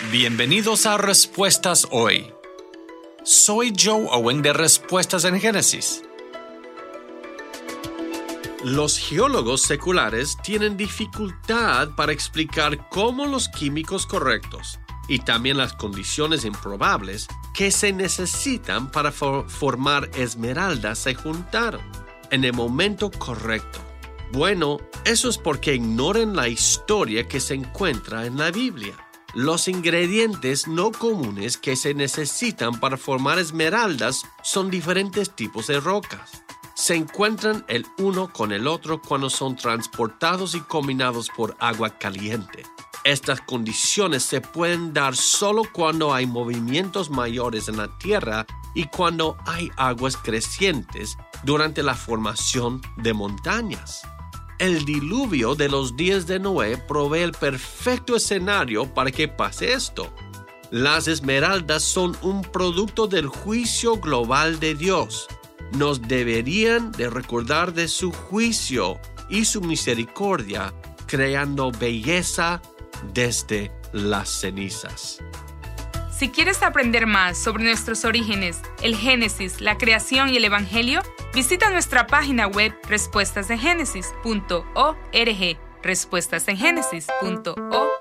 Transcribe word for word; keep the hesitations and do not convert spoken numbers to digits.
Bienvenidos a Respuestas Hoy. Soy Joe Owen de Respuestas en Génesis. Los geólogos seculares tienen dificultad para explicar cómo los químicos correctos y también las condiciones improbables que se necesitan para for- formar esmeraldas se juntaron en el momento correcto. Bueno, eso es porque ignoran la historia que se encuentra en la Biblia. Los ingredientes no comunes que se necesitan para formar esmeraldas son diferentes tipos de rocas. Se encuentran el uno con el otro cuando son transportados y combinados por agua caliente. Estas condiciones se pueden dar solo cuando hay movimientos mayores en la tierra y cuando hay aguas crecientes durante la formación de montañas. El diluvio de los días de Noé provee el perfecto escenario para que pase esto. Las esmeraldas son un producto del juicio global de Dios. Nos deberían de recordar de su juicio y su misericordia, creando belleza desde las cenizas. Si quieres aprender más sobre nuestros orígenes, el Génesis, la creación y el Evangelio, visita nuestra página web respuestas en génesis punto org, respuestas en génesis punto org.